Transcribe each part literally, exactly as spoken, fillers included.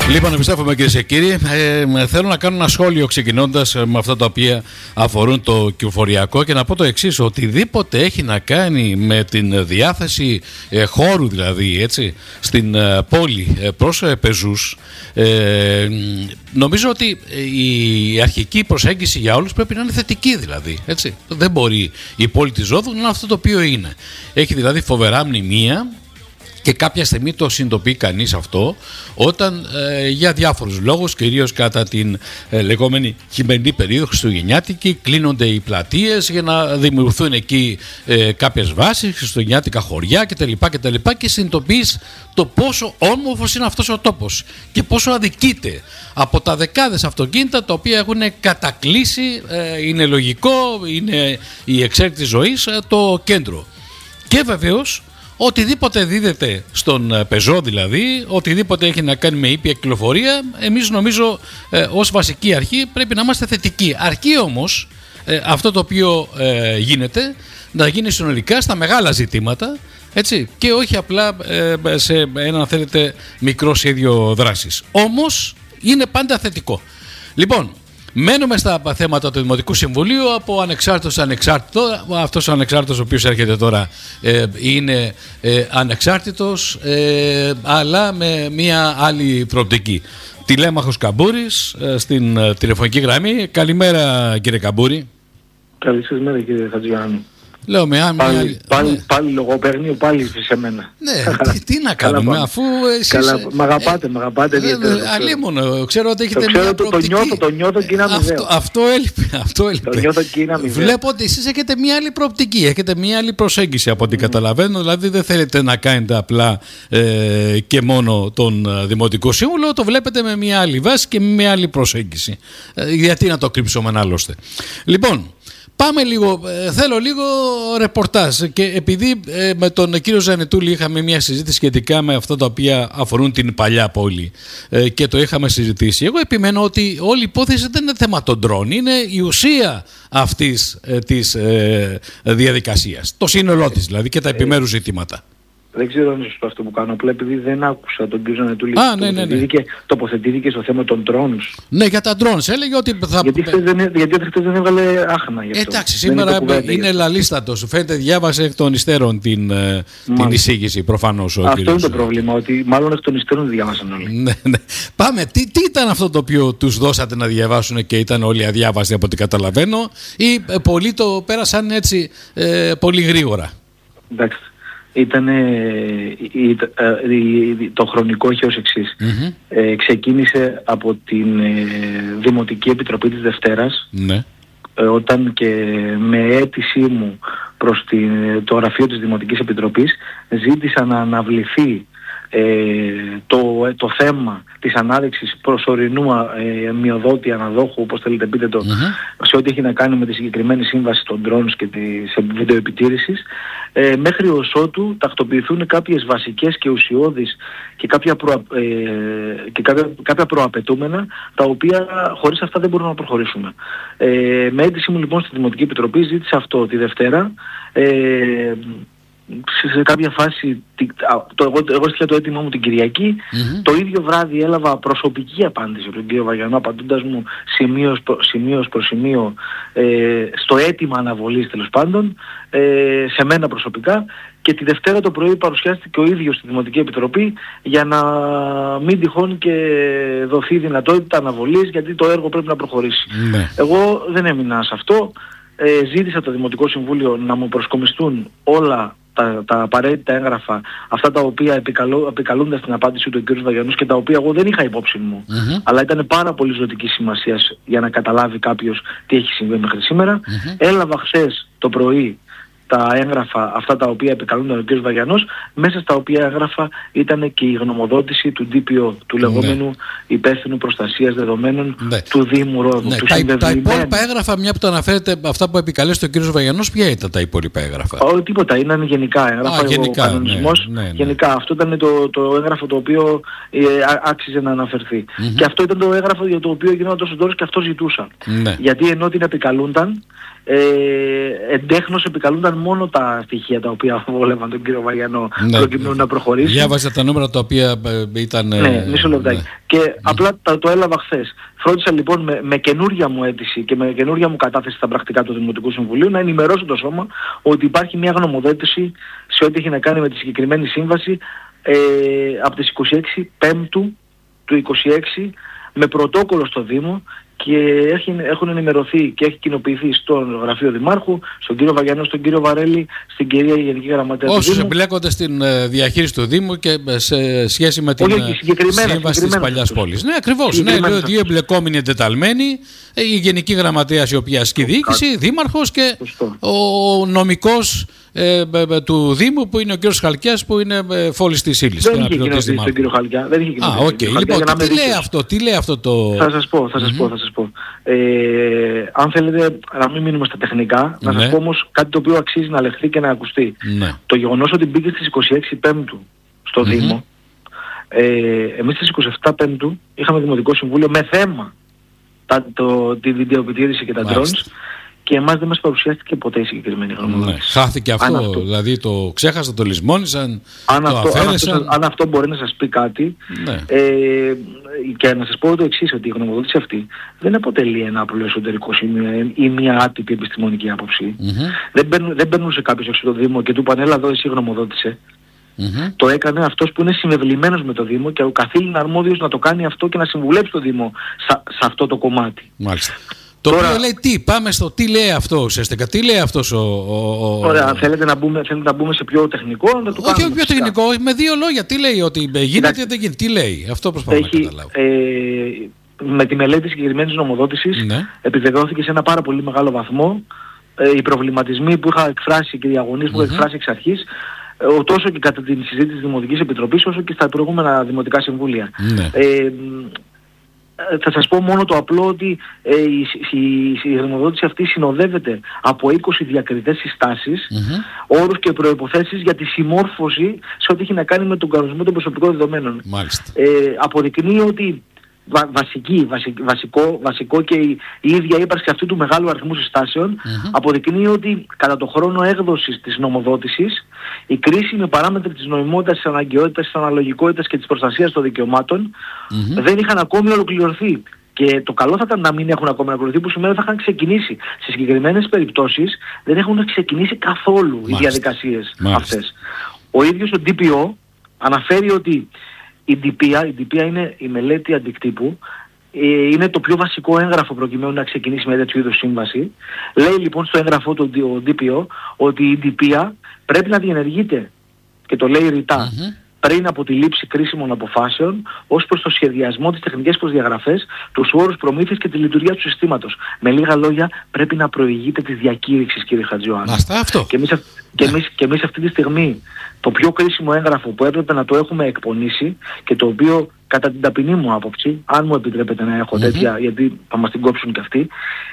Λοιπόν, επιστρέφουμε κυρίες και κύριοι. Ε, θέλω να κάνω ένα σχόλιο ξεκινώντας με αυτά τα οποία αφορούν το κυκλοφοριακό και να πω το εξής: οτιδήποτε έχει να κάνει με την διάθεση ε, χώρου, δηλαδή έτσι, στην ε, πόλη ε, προς ε, πεζούς, ε, νομίζω ότι η αρχική προσέγγιση για όλους πρέπει να είναι θετική, δηλαδή. Έτσι. Δεν μπορεί η πόλη της Ρόδου να είναι αυτό το οποίο είναι. Έχει δηλαδή φοβερά μνημεία. Και κάποια στιγμή το συνειδητοποιεί κανείς αυτό όταν ε, για διάφορους λόγους, κυρίως κατά την ε, λεγόμενη χειμερινή περίοδο χριστουγεννιάτικη, κλείνονται οι πλατείες για να δημιουργηθούν εκεί ε, κάποιες βάσεις, χριστουγεννιάτικα χωριά κτλ. κτλ. Και συνειδητοποιείς το πόσο όμορφος είναι αυτός ο τόπος και πόσο αδικείται από τα δεκάδες αυτοκίνητα τα οποία έχουν κατακλείσει, ε, είναι λογικό, είναι η εξέλιξη της ζωής, ε, το κέντρο. Και βεβαίως οτιδήποτε δίδεται στον πεζό, δηλαδή, οτιδήποτε έχει να κάνει με ήπια κυκλοφορία, εμείς νομίζω ε, ως βασική αρχή πρέπει να είμαστε θετικοί. Αρκεί όμως ε, αυτό το οποίο ε, γίνεται να γίνει συνολικά στα μεγάλα ζητήματα, έτσι, και όχι απλά ε, σε ένα, αν θέλετε, μικρό σχέδιο δράσης. Όμως είναι πάντα θετικό. Λοιπόν, μένουμε στα θέματα του Δημοτικού Συμβουλίου από ανεξάρτητο σε ανεξάρτητο. Αυτός ο ανεξάρτητος ο οποίος έρχεται τώρα ε, είναι ε, ανεξάρτητος, ε, αλλά με μια άλλη προοπτική. Τηλέμαχος Καμπούρης ε, στην ε, τηλεφωνική γραμμή. Καλημέρα, κύριε Καμπούρη. Καλή σας μέρα, κύριε Χατζηγιάννη. Λέω με άμυνα. Πάλι, ναι. πάλι, πάλι λογοπαίγνιο, πάλι σε μένα. Ναι, τι, τι να κάνουμε, αφού εσείς... Καλά, μ' αγαπάτε, μ' αγαπάτε. Αλίμονο, ξέρω ότι έχετε ξέρω, μια το, προοπτική. Το νιώθω, το νιώθω και είναι αμοιβαίο. Αυτό, αυτό έλειπε, αυτό έλειπε. Το νιώθω και είναι αμοιβαίο. Βλέπω ότι εσείς έχετε μια άλλη προοπτική, έχετε μια άλλη προσέγγιση από ό,τι mm. καταλαβαίνω. Δηλαδή δεν θέλετε να κάνετε απλά ε, και μόνο τον Δημοτικό Σύμβουλο, το βλέπετε με μια άλλη βάση και με μια άλλη προσέγγιση. Ε, γιατί να το κρύψουμε άλλωστε. Λοιπόν, πάμε λίγο, ε, θέλω λίγο ρεπορτάζ, και επειδή ε, με τον κύριο Ζανετούλη είχαμε μια συζήτηση σχετικά με αυτά τα οποία αφορούν την παλιά πόλη ε, και το είχαμε συζητήσει, εγώ επιμένω ότι όλη η υπόθεση δεν είναι θέμα των ντρόν, είναι η ουσία αυτής ε, της ε, διαδικασίας, το σύνολό της δηλαδή και τα επιμέρους ζητήματα. Δεν ξέρω αν είναι σωστό αυτό που κάνω, απλά επειδή δεν άκουσα τον κύριο Ζανετούλη ναι, ναι, ναι. τοποθετήθηκε στο θέμα των drones. Ναι, για τα drones έλεγε ότι θα... Γιατί χθες δεν, γιατί χθες δεν έβγαλε άχνα γι' αυτό. Εντάξει, σήμερα είναι, είναι λαλίστατος. Φαίνεται διάβασε εκ των υστέρων την, την εισήγηση προφανώς. Αυτό κύριος. είναι το πρόβλημα, ότι μάλλον εκ των υστέρων διάβασαν όλοι. Ναι, ναι. Πάμε, τι, τι ήταν αυτό το οποίο τους δώσατε να διαβάσουν και ήταν όλοι αδιάβαστοι από ό,τι καταλαβαίνω, ή ε, πολλοί το πέρασαν έτσι ε, πολύ γρήγορα? Εντάξει. Ήταν το χρονικό είχε ως εξής. Mm-hmm. Ε, ξεκίνησε από την ε, Δημοτική Επιτροπή της Δευτέρας, mm-hmm. ε, όταν και με αίτησή μου προς την, το γραφείο της Δημοτικής Επιτροπής ζήτησα να αναβληθεί ε, το, το θέμα της ανάδειξης προσωρινού ε, μειοδότη αναδόχου, όπως θέλετε πείτε το, mm-hmm. σε ό,τι έχει να κάνει με τη συγκεκριμένη σύμβαση των drones και της βιντεοεπιτήρησης, ε, μέχρι ως ότου τακτοποιηθούν κάποιες βασικές και ουσιώδεις και κάποια, προ, ε, και κάποια, κάποια προαπαιτούμενα, τα οποία χωρίς αυτά δεν μπορούμε να προχωρήσουμε. Ε, με αίτηση μου λοιπόν στη Δημοτική Επιτροπή ζήτησα αυτό τη Δευτέρα. Ε, σε κάποια φάση, το, εγώ, εγώ στείλα το έτοιμά μου την Κυριακή, mm-hmm. το ίδιο βράδυ έλαβα προσωπική απάντηση από τον κύριο Βαγιανό, απαντώντας μου σημείως προ σημείο, προς σημείο ε, στο αίτημα αναβολής τέλος πάντων, ε, σε μένα προσωπικά, και τη Δευτέρα το πρωί παρουσιάστηκε ο ίδιος στη Δημοτική Επιτροπή για να μην τυχόν και δοθεί δυνατότητα αναβολής, γιατί το έργο πρέπει να προχωρήσει. Mm-hmm. Εγώ δεν έμεινα σε αυτό. Ε, ζήτησα το Δημοτικό Συμβούλιο να μου προσκομιστούν όλα τα, τα απαραίτητα έγγραφα, αυτά τα οποία επικαλώ, επικαλούνται στην απάντηση του κ. Βαγιανούς και τα οποία εγώ δεν είχα υπόψη μου, mm-hmm. αλλά ήταν πάρα πολύ ζωτική σημασία για να καταλάβει κάποιος τι έχει συμβεί μέχρι σήμερα. Mm-hmm. Έλαβα χθες το πρωί τα έγγραφα αυτά τα οποία επικαλούνταν ο κ. Βαγιανός, μέσα στα οποία έγγραφα ήταν και η γνωμοδότηση του ντι πι ο, του λεγόμενου ναι. υπεύθυνου προστασίας δεδομένων ναι. του Δήμου Ρόδου. Ναι. Του τα, τα υπόλοιπα έγγραφα, μια που το αναφέρετε, αυτά που επικαλέστε ο κ. Βαγιανός, ποια ήταν τα υπόλοιπα έγγραφα? Ό, τίποτα, είναι γενικά έγγραφα. Α, γενικά, ο κανονισμός, ναι, ναι, ναι. γενικά. Αυτό ήταν το, το έγγραφο το οποίο ε, άξιζε να αναφερθεί. Mm-hmm. Και αυτό ήταν το έγγραφο για το οποίο γινόταν τόσο δώρος και αυτό ζητούσα. Ναι. Γιατί ενώ την επικαλούνταν, Ε, εντέχνως επικαλούνταν ήταν μόνο τα στοιχεία τα οποία βόλευαν τον κύριο Βαγιανό, ναι, προκειμένου να προχωρήσει. Διάβαζα τα νούμερα τα οποία ήταν... Ναι, μισό λεπτάκι. Ναι. Και mm. απλά το, το έλαβα χθες. Φρόντισα λοιπόν με, με καινούρια μου αίτηση και με καινούρια μου κατάθεση στα πρακτικά του Δημοτικού Συμβουλίου να ενημερώσω το σώμα ότι υπάρχει μια γνωμοδότηση σε ό,τι έχει να κάνει με τη συγκεκριμένη σύμβαση ε, από τις είκοσι έξι Πέμπτου του είκοσι έξι με πρωτόκολλο στο Δήμο, και έχουν ενημερωθεί και έχει κοινοποιηθεί στον γραφείο Δημάρχου, στον κύριο Βαγιανό, στον κύριο Βαρέλη, στην κυρία Γενική Γραμματέα του Δήμου. Όσους εμπλέκονται στην διαχείριση του Δήμου και σε σχέση με την σύμβαση της παλιάς πόλης. Ναι, ακριβώς. Ναι, λέω δύο εμπλεκόμενοι εντεταλμένοι, η Γενική Γραμματέας η οποία ασκεί διοίκηση, Δήμαρχος και ο νομικός ε, του Δήμου που είναι ο κύριος Χαλκιάς, που είναι φόλης της ύλης. Δεν είχε κοινοποιήσει τον κύριο Χαλκιά. Δεν είχε κοινοποιήσει. Α, οκ. Okay. Λοιπόν, τι λέει αυτό, τι λέει αυτό το... Θα σας πω, θα σας mm-hmm. πω, θα σας πω. Ε, αν θέλετε να μην μείνουμε στα τεχνικά, να ναι. σας πω όμως κάτι το οποίο αξίζει να λεχθεί και να ακουστεί. Ναι. Το γεγονός ότι μπήκε στις είκοσι έξι Πέμπτου στο mm-hmm. Δήμο, ε, εμείς στις είκοσι επτά Πέμπτου είχαμε Δημοτικό Συμβούλιο με θέμα τα, το, τη βιντεοεπιτήρηση και τα drones, και εμάς δεν μας παρουσιάστηκε ποτέ η συγκεκριμένη γνωμοδότηση. Ναι. Χάθηκε αυτό, αυτό, δηλαδή το ξέχασαν, το λησμόνισαν, αν το αυτό, αφαίρεσαν. Αν αυτό, αν αυτό μπορεί να σας πει κάτι, ναι. ε, και να σας πω το εξής, ότι η γνωμοδότηση αυτή δεν αποτελεί ένα απλό εσωτερικό σημείο ή μια άτυπη επιστημονική άποψη. Mm-hmm. Δεν, μπαίνουν, δεν μπαίνουν σε κάποιος έξω το Δήμο και του είπαν έλα εδώ εσύ γνωμοδότησε. Mm-hmm. Το έκανε αυτός που είναι συνευλημένος με το Δήμο και ο καθήλυνα αρμόδιος να το κάνει αυτό και να συμβουλέψει το Δήμο σε, σε αυτό το κομμάτι. Μάλιστα. Το Τώρα, οποίο λέει τι, πάμε στο τι λέει αυτό ουσιαστικά, τι λέει αυτός ο... ο, ο... Ωραία, θέλετε να, μπούμε, θέλετε να μπούμε σε πιο τεχνικό, να το όχι, όχι πιο τεχνικό, με δύο λόγια, τι λέει, ότι γίνεται ή δεν γίνεται, τι λέει, αυτό προσπαθώ να καταλάβω. Ε, με τη μελέτη συγκεκριμένης νομοδότησης, ναι, επιβεβαιώθηκε σε ένα πάρα πολύ μεγάλο βαθμό ε, οι προβληματισμοί που είχα εκφράσει και οι αγωνίες που mm-hmm. είχα εκφράσει εξ αρχής, ε, τόσο και κατά την συζήτηση της Δημοτικής Επιτροπής, όσο και στα προηγούμενα Δημοτικά Συμβούλια. Ναι. Ε, θα σας πω μόνο το απλό ότι ε, η, η, η γνωμοδότηση αυτή συνοδεύεται από είκοσι διακριτές συστάσεις, mm-hmm. όρους και προϋποθέσεις για τη συμμόρφωση σε ό,τι έχει να κάνει με τον κανονισμό των προσωπικών δεδομένων. Μάλιστα. Ε, αποδεικνύει ότι βα, βασική, βασικ, βασικό, βασικό και η, η ίδια ύπαρξη αυτού του μεγάλου αριθμού συστάσεων mm-hmm. αποδεικνύει ότι κατά το χρόνο έκδοσης της νομοδότησης η κρίσιμη παράμετρη της νομιμότητας, της αναγκαιότητας, της αναλογικότητας και της προστασίας των δικαιωμάτων mm-hmm. δεν είχαν ακόμη ολοκληρωθεί. Και το καλό θα ήταν να μην έχουν ακόμη ολοκληρωθεί, που σημαίνει ότι θα είχαν ξεκινήσει. Σε συγκεκριμένες περιπτώσεις δεν έχουν ξεκινήσει καθόλου Μάλιστα. οι διαδικασίες Μάλιστα. αυτές. Ο ίδιος ο ντι πι ο αναφέρει ότι η ντι πι έι, η ντι πι έι είναι η μελέτη αντικτύπου, είναι το πιο βασικό έγγραφο προκειμένου να ξεκινήσει με τέτοιου είδους σύμβαση. Λέει λοιπόν στο έγγραφό του ο ντι πι ο ότι η ντι πι έι πρέπει να διενεργείται, και το λέει ρητά, mm-hmm. πριν από τη λήψη κρίσιμων αποφάσεων ως προς το σχεδιασμό, τις τεχνικές προσδιαγραφές, τους όρους προμήθειας και τη λειτουργία του συστήματος. Με λίγα λόγια, πρέπει να προηγείται της διακήρυξης, κύριε Χατζιωάννη. Αυτό. Και εμείς, και, εμείς, και εμείς αυτή τη στιγμή το πιο κρίσιμο έγγραφο που έπρεπε να το έχουμε εκπονήσει και το οποίο κατά την ταπεινή μου άποψη, αν μου επιτρέπετε να έχω mm-hmm. τέτοια, γιατί θα μας την κόψουν και αυτοί,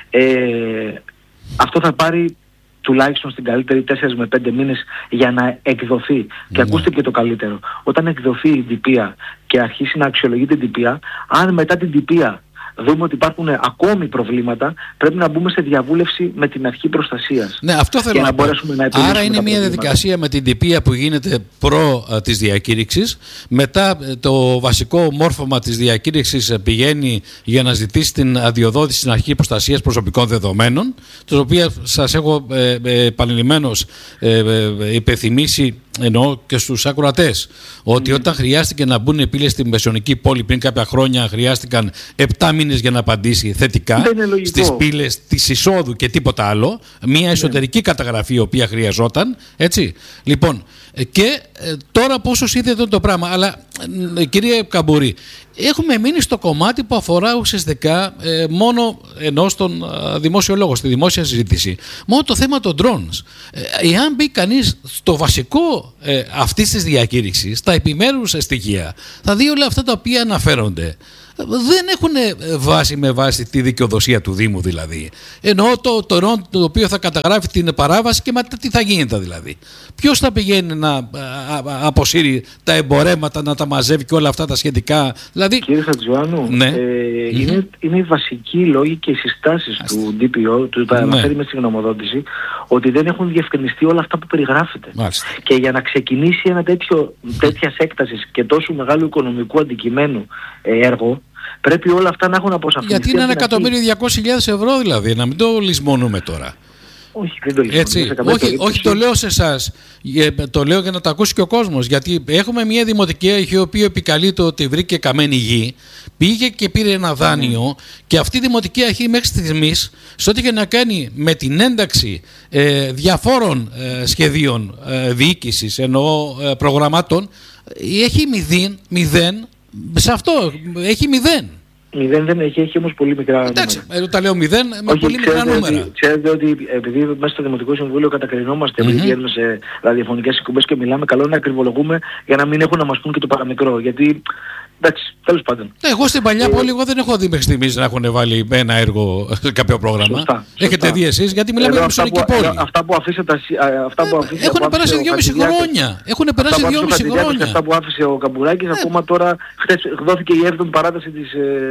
ε, αυτό θα πάρει τουλάχιστον στην καλύτερη τέσσερις με πέντε μήνες για να εκδοθεί. Ναι. Και ακούστε και το καλύτερο. Όταν εκδοθεί η ντι πι έι και αρχίσει να αξιολογείται η ντι πι έι, αν μετά την ντι πι έι δούμε ότι υπάρχουν ακόμη προβλήματα, πρέπει να μπούμε σε διαβούλευση με την αρχή προστασίας. Ναι, αυτό θέλω να, να μπορέσουμε να επιλύσουμε. Άρα είναι μια διαδικασία με την ντι πι έι που γίνεται προ uh, της διακήρυξης. Μετά το βασικό μόρφωμα της διακήρυξης πηγαίνει για να ζητήσει την αδειοδότηση στην αρχή προστασίας προσωπικών δεδομένων, το οποίο σας έχω ε, ε, επανειλημμένως ε, ε, υπενθυμίσει, εννοώ και στους ακροατές, ότι mm. όταν χρειάστηκε να μπουν οι πύλες στην Μεσαιωνική πόλη πριν κάποια χρόνια, χρειάστηκαν επτά μήνες για να απαντήσει θετικά στις πύλες της εισόδου και τίποτα άλλο. Μια εσωτερική yeah. καταγραφή η οποία χρειαζόταν. Έτσι. Λοιπόν, και ε, τώρα πόσο είδε το πράγμα. Αλλά ε, κύριε Καμπούρη, έχουμε μείνει στο κομμάτι που αφορά ουσιαστικά ε, μόνο ενώ στον ε, δημόσιο λόγο, στη δημόσια συζήτηση, μόνο το θέμα των drones. Ε, εάν μπει κανείς στο βασικό ε, αυτής της διακήρυξης, στα επιμέρους στοιχεία, θα δει όλα αυτά τα οποία αναφέρονται. Δεν έχουν βάση με βάση τη δικαιοδοσία του Δήμου δηλαδή. Εννοώ το, το, το οποίο θα καταγράφει την παράβαση και μετά τι θα γίνεται δηλαδή. Ποιος θα πηγαίνει να αποσύρει τα εμπορέματα, να τα μαζεύει και όλα αυτά τα σχετικά. Δηλαδή... Κύριε Χατζιωάννου, ναι. ε, mm-hmm. είναι, είναι οι βασικοί λόγοι και οι συστάσεις του ντι πι ο, του τα αναφέρει ναι. με στην γνωμοδότηση, ότι δεν έχουν διευκρινιστεί όλα αυτά που περιγράφεται. Μάλιστα. Και για να ξεκινήσει ένα τέτοιο, τέτοιας έκτασης και τόσο μεγάλου οικονομικού αντικειμένου έργο, πρέπει όλα αυτά να έχουν αποσαφινιστεί. Γιατί είναι ένα εκατομμύριο διακόσιες χιλιάδες ευρώ δηλαδή, να μην το λησμονούμε τώρα. Όχι, δεν το λησμονούμε. Όχι, όχι, το λέω σε εσάς, το λέω για να το ακούσει και ο κόσμος. Γιατί έχουμε μια δημοτική αρχή, η οποία επικαλείται ότι βρήκε καμένη γη, πήγε και πήρε ένα δάνειο, mm. και αυτή η δημοτική αρχή μέχρι στιγμής, σε ό,τι είχε να κάνει με την ένταξη ε, διαφόρων ε, σχεδίων ε, διοίκησης, εννοώ ε, προγραμμάτων, έχει μηδέν, μηδέν. Σε αυτό έχει μηδέν. Μηδέν δεν έχει, έχει όμως πολύ μικρά νούμερα. Εντάξει, εγώ τα λέω μηδέν με όχι, πολύ μικρά νούμερα. Ότι, ξέρετε ότι επειδή μέσα στο Δημοτικό Συμβούλιο κατακρινόμαστε, mm-hmm. επειδή βγαίνουμε σε ραδιοφωνικές εκπομπές και μιλάμε, καλό να ακριβολογούμε για να μην έχουν να μας πούν και το παραμικρό. Γιατί, εντάξει, τέλος πάντων. Εγώ στην παλιά ε, πόλη εγώ δεν έχω δει μέχρι στιγμής να έχουν βάλει ένα έργο σε κάποιο πρόγραμμα. Σωστά, έχετε σωστά. δει εσείς, γιατί μιλάμε για μισονική πόλη. Αυτά που αφήσατε. Έχουν περάσει δυόμιση χρόνια. Έχουν περάσει δυόμιση χρόνια. Αυτά που άφησε ο Καμπουράκης, ακόμα τώρα χθες δόθηκε η έβδομη παράταση της.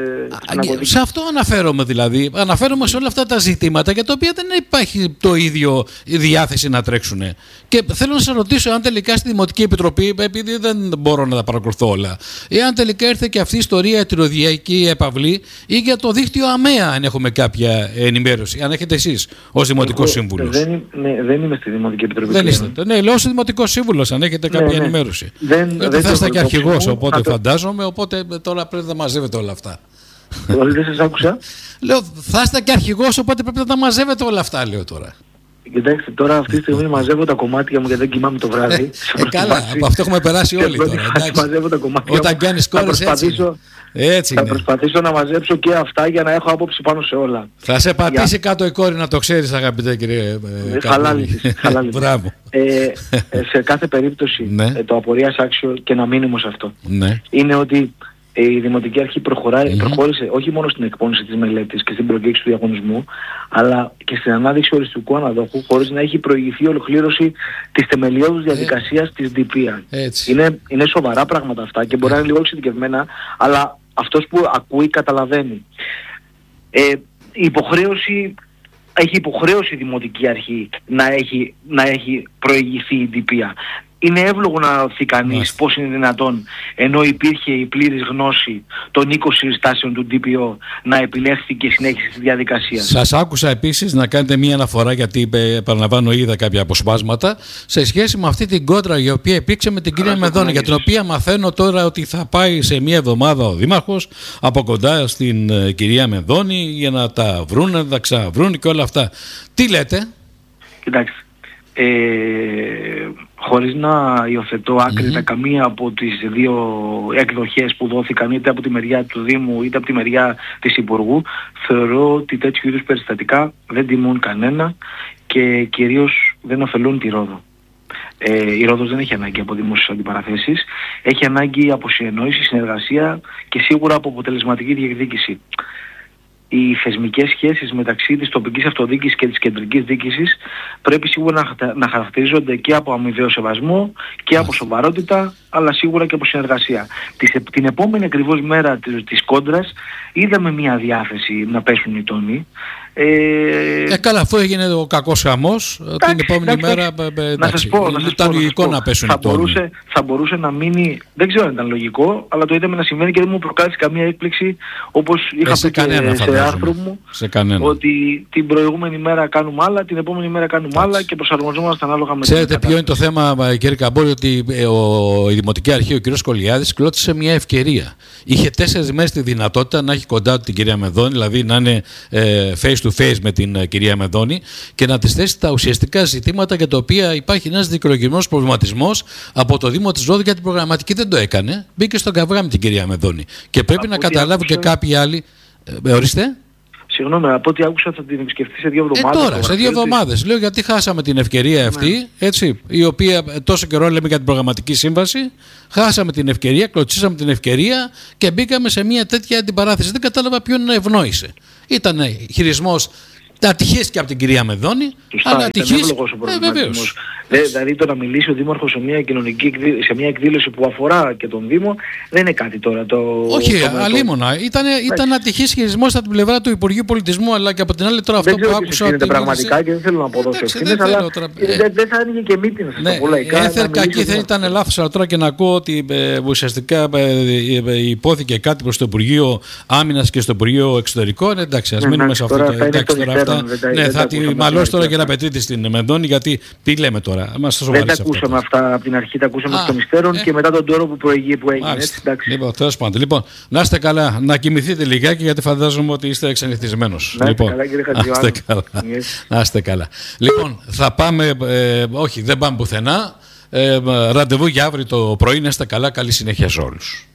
Σε αυτό αναφέρομαι δηλαδή. Αναφέρομαι σε όλα αυτά τα ζητήματα για τα οποία δεν υπάρχει το ίδιο η διάθεση να τρέξουν. Και θέλω να σας ρωτήσω αν τελικά στη Δημοτική Επιτροπή, επειδή δεν μπορώ να τα παρακολουθώ όλα, εάν τελικά ήρθε και αυτή η ιστορία εταιροδιακή επαυλή ή για το δίκτυο ΑΜΕΑ, αν έχουμε κάποια ενημέρωση. Αν έχετε εσείς ως Δημοτικός Σύμβουλος. Δεν, ναι, δεν είμαι στη Δημοτική Επιτροπή. Δεν είστε. Ναι, λέω ως Δημοτικός Σύμβουλος, αν έχετε κάποια ναι, ναι. ενημέρωση. Δεν, δεν θα είστε και αρχηγός, οπότε το... φαντάζομαι, οπότε τώρα πρέπει να μαζεύετε όλα αυτά. Δεν σας άκουσα. Λέω, θα είστε και αρχηγός, οπότε πρέπει να τα μαζεύετε όλα αυτά, λέω τώρα. Κοιτάξτε, τώρα αυτή τη στιγμή μαζεύω τα κομμάτια μου γιατί δεν κοιμάμαι το βράδυ. Ε, καλά, από αυτό έχουμε περάσει όλοι τώρα. Μαζεύω τα κομμάτια. Όταν κάνεις κόρες έτσι. Έτσι θα προσπαθήσω να μαζέψω και αυτά για να έχω άποψη πάνω σε όλα. Θα σε πατήσει για... κάτω η κόρη, να το ξέρεις, αγαπητέ κύριε. Χαλάλησης. Μπράβο. Ε, σε κάθε περίπτωση ναι. το απορίας άξιο και να μείνουμε σε αυτό. Ναι. Είναι ότι η Δημοτική Αρχή προχωράει, mm-hmm. προχώρησε όχι μόνο στην εκπόνηση της μελέτης και στην προκήρυξη του διαγωνισμού, αλλά και στην ανάδειξη οριστικού αναδόχου, χωρίς να έχει προηγηθεί ολοκλήρωση της θεμελιώδους διαδικασίας ε, της ντι πι έι. Είναι, είναι σοβαρά πράγματα αυτά και μπορεί να είναι λίγο εξειδικευμένα, αλλά αυτός που ακούει καταλαβαίνει. Ε, η υποχρέωση, έχει υποχρέωση η Δημοτική Αρχή να έχει, να έχει προηγηθεί η ντι πι έι. Είναι εύλογο να ρωτήσει κανείς πώς είναι δυνατόν, ενώ υπήρχε η πλήρης γνώση των είκοσι συστάσεων του ντι πι ο, να επιλέχθηκε και συνέχιση της διαδικασίας. Σας άκουσα επίσης να κάνετε μία αναφορά, γιατί επαναλαμβάνω είδα κάποια αποσπάσματα, σε σχέση με αυτή την κόντρα η οποία υπήρξε με την κυρία Μενδώνη, για την οποία μαθαίνω τώρα ότι θα πάει σε μία εβδομάδα ο Δήμαρχος από κοντά στην uh, κυρία Μενδώνη για να τα βρουν, να τα ξαναβρούν και όλα αυτά. Τι λέτε? Κοιτάξτε. Ε, χωρίς να υιοθετώ άκρητα mm-hmm. καμία από τις δύο εκδοχές που δόθηκαν, είτε από τη μεριά του Δήμου είτε από τη μεριά της Υπουργού, θεωρώ ότι τέτοιου είδους περιστατικά δεν τιμούν κανένα και κυρίως δεν ωφελούν τη Ρόδο. Ε, η Ρόδος δεν έχει ανάγκη από δημόσιες αντιπαραθέσεις, έχει ανάγκη από συνεννόηση, συνεργασία και σίγουρα από αποτελεσματική διεκδίκηση. Οι θεσμικές σχέσεις μεταξύ της τοπικής αυτοδιοίκησης και της κεντρικής διοίκησης πρέπει σίγουρα να, να χαρακτηρίζονται και από αμοιβαίο σεβασμό και από σοβαρότητα, αλλά σίγουρα και από συνεργασία. Τις, την επόμενη ακριβώς μέρα της, της κόντρας είδαμε μια διάθεση να πέσουν οι τόνοι. Ε, ε, καλά, αφού έγινε ο κακός χαμός, την επόμενη μέρα εντάξει, να σας πω, να σας ήταν πω, λογικό να πέσουν θα οι τόνοι. Μπορούσε, θα μπορούσε να μείνει, δεν ξέρω αν ήταν λογικό, αλλά το είδαμε να συμβαίνει και δεν μου προκάλεσε καμία έκπληξη, όπως είχα πει και σε άρθρο μου, σε ότι την προηγούμενη μέρα κάνουμε άλλα, την επόμενη μέρα κάνουμε άλλα και προσαρμοζόμαστε ανάλογα με την Ξέρετε ποιο είναι το θέμα, κύριε Καμπόρη, ότι ο, η Δημοτική Αρχή, ο κ. Κολιάδης, κλώτησε μια ευκαιρία. Είχε τέσσερις μέρες τη δυνατότητα να έχει κοντά του την κυρία Μενδώνη, δηλαδή να είναι ε, face to face με την uh, κυρία Μενδώνη και να της θέσει τα ουσιαστικά ζητήματα για τα οποία υπάρχει ένας δικαιολογημένος προβληματισμός από το Δήμο της Ρόδου, για την προγραμματική δεν το έκανε. Μπήκε στον καβγά με την κυρία Μενδώνη. Και πρέπει από να καταλάβουν άκουσα... και κάποιοι άλλοι. Ε, ορίστε. Συγγνώμη, από ό,τι άκουσα θα την επισκεφτεί σε δύο εβδομάδες. Ε, τώρα, σε δύο εβδομάδες. Λέω γιατί χάσαμε την ευκαιρία αυτή, ναι. έτσι, η οποία τόσο καιρό λέμε για την προγραμματική σύμβαση. Χάσαμε την ευκαιρία, κλωτσίσαμε την ευκαιρία και μπήκαμε σε μια τέτοια αντιπαράθεση. Δεν κατάλαβα ποιον ευνόησε. Ήταν χειρισμός ατυχίες και από την κυρία Μεδόνη. Αλλά ατυχίες. Ε, δηλαδή το να μιλήσει ο Δήμαρχος σε μια, κοινωνική, σε μια εκδήλωση που αφορά και τον Δήμο δεν είναι κάτι τώρα. Το, Όχι, το, αλίμονα. Ήταν, ήταν ατυχής χειρισμός από την πλευρά του Υπουργείου Πολιτισμού, αλλά και από την άλλη τώρα αυτό που άκουσα. Δεν ξέρω πραγματικά και δεν θέλω να αποδώσω ευθύνες, αλλά δεν θα άνοιγε και μύτινες στα πολλά. Έθερκα και δεν ήταν λάθος, αλλά τώρα και να ακούω ότι ουσιαστικά υπόθηκε κάτι προς το Υπουργείο Άμυνας και στο Υπουργείο Εξωτερικών. Εντάξει, ας μείνουμε σε αυτό. Ναι, θα τη μαλώσει τώρα και να πετύχει στην Μεδόνη, γιατί τι λέμε τώρα. Δεν τα ακούσαμε αυτά από την αρχή, τα ακούσαμε εκ των υστέρων και μετά τον τόρο που προηγεί που έγινε. Λοιπόν, τέλος πάντων. Λοιπόν, να είστε καλά, να κοιμηθείτε λιγάκι, γιατί φαντάζομαι ότι είστε εξενυχτισμένος. Να είστε καλά, κύριε Χατζιωάννου. Να είστε καλά. Λοιπόν, θα πάμε, ε, όχι, δεν πάμε πουθενά. Ε, ραντεβού για αύριο το πρωί. Να είστε καλά, καλή συνέχεια σε όλους.